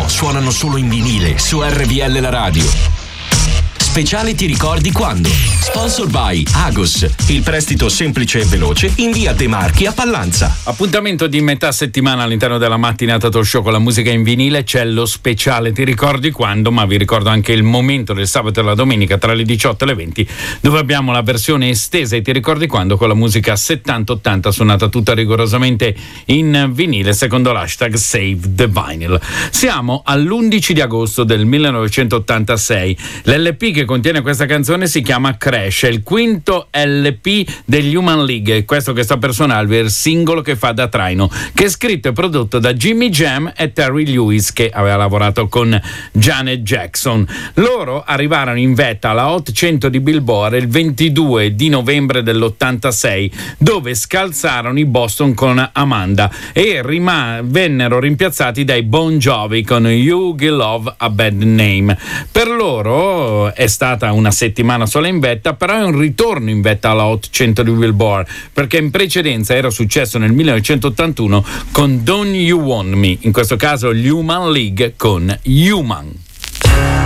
suonano solo in vinile su RVL La Radio. Speciale Ti ricordi quando? Sponsor by Agos, il prestito semplice e veloce in via De Marchi a Pallanza. Appuntamento di metà settimana all'interno della mattinata talk show con la musica in vinile. C'è lo speciale Ti ricordi quando, ma vi ricordo anche il momento del sabato e la domenica tra le 18 e le 20, dove abbiamo la versione estesa e Ti ricordi quando con la musica 70-80 suonata tutta rigorosamente in vinile secondo l'hashtag Save the Vinyl. Siamo all'11 di agosto del 1986. L'LP che contiene questa canzone si chiama Crash, è il quinto LP degli Human League, questo che sta per suonarvi è il singolo che fa da traino, che è scritto e prodotto da Jimmy Jam e Terry Lewis, che aveva lavorato con Janet Jackson. Loro arrivarono in vetta alla Hot 100 di Billboard il 22 di novembre dell'86, dove scalzarono i Boston con Amanda e vennero rimpiazzati dai Bon Jovi con You Give Love a Bad Name. Per loro è stata una settimana sola in vetta, però è un ritorno in vetta alla Hot 100 di Billboard, perché in precedenza era successo nel 1981 con Don't You Want Me, in questo caso gli Human League con Human.